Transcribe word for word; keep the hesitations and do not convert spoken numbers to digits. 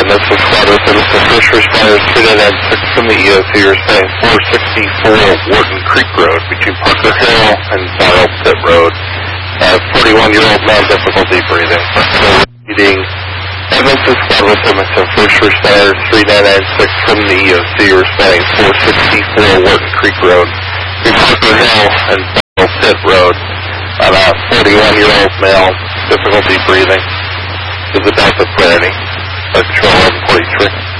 and this is Squad with the first responders three nine nine six from the E O C. You're staying four sixty-four Wharton Creek Road between Parker Hill and Dial Pit Road. Uh, forty-one-year-old man, difficulty breathing. So reading Edmonton Squad with Edmonton first responders three nine nine six from the E O C. You're staying four sixty-four Wharton Creek Road between Parker Hill and Dial Pit Road. On a forty-one-year-old male, difficulty breathing. Is about the clarity. Control eleven forty-three.